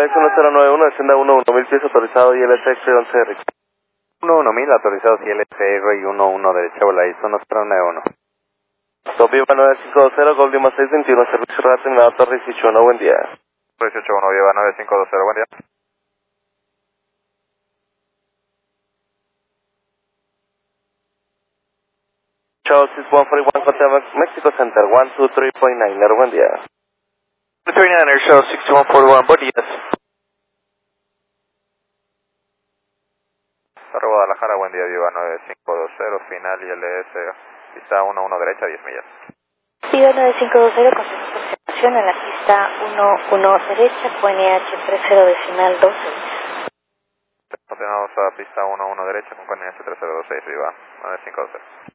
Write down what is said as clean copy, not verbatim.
1091, descienda 11.000 pies autorizado y LTX 11R. 11.000 autorizados y LCR y 11 derecha, bola, ISO 1091. Top Viva 950, Gold Lima 621, servicio rato en la Torre 181, buen día. 181 Viva 9520, buen día. Chao, 6141, Hotel Mexico Center, 123.9, buen día. 39er, show 6141, buen día. Torre Guadalajara, buen día, Viva 9520, final y LS, pista 11 derecha, 10 millas. Viva 9520, concentración en la pista 11 derecha, QNH 30 decimal 12. Continuamos a pista 11 derecha con QNH 3026, Viva 9520.